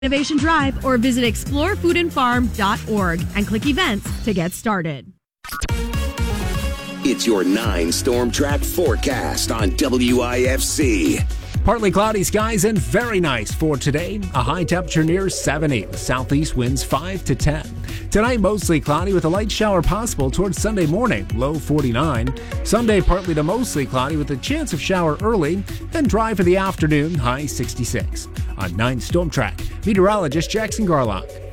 Innovation Drive or visit explorefoodandfarm.org and click events to get started. It's your 9 Storm Track forecast on WIFC. Partly cloudy skies and very nice for today. A high temperature near 70. Southeast winds 5 to 10. Tonight, mostly cloudy with a light shower possible towards Sunday morning, low 49. Sunday, partly to mostly cloudy with a chance of shower early, then dry for the afternoon, high 66. On 9 Storm Track, meteorologist Jackson Garlock.